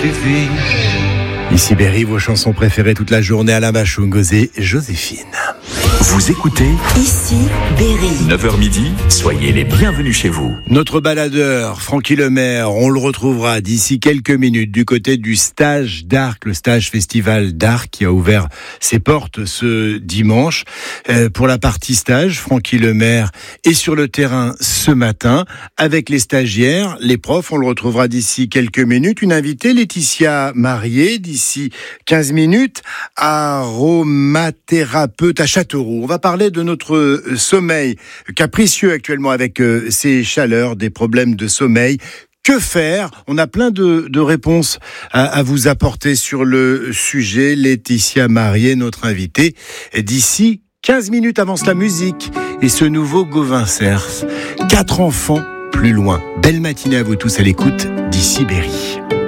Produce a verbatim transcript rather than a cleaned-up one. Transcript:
suffit. Ici Berry, vos chansons préférées toute la journée, Alain Bachung et Joséphine. Vous écoutez Ici Berry. neuf heures midi, soyez les bienvenus chez vous. Notre baladeur, Francky Lemaire, on le retrouvera d'ici quelques minutes du côté du Stage d'Arc, le Stage Festival d'Arc qui a ouvert ses portes ce dimanche. Euh, pour la partie stage, Francky Lemaire est sur le terrain ce matin avec les stagiaires, les profs. On le retrouvera d'ici quelques minutes. Une invitée, Laetitia Marié, d'ici quinze minutes, aromathérapeute à Châteauroux. On va parler de notre sommeil capricieux actuellement avec euh, ces chaleurs, des problèmes de sommeil. Que faire ? On a plein de, de réponses à, à vous apporter sur le sujet. Laetitia Marié, notre invitée, d'ici quinze minutes avance la musique et ce nouveau Gauvin Cerf. Quatre enfants plus loin. Belle matinée à vous tous à l'écoute d'Ici Berry.